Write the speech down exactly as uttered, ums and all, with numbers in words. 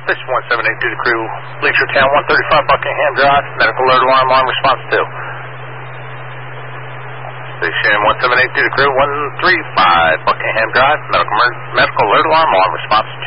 Fish one seven eight to the crew. Leisure Town one thirty-five Buckingham Drive. Medical alert alarm on response two. Station one seven eight to the crew. one thirty-five Buckingham Drive. Medical, medical alert alarm on response two.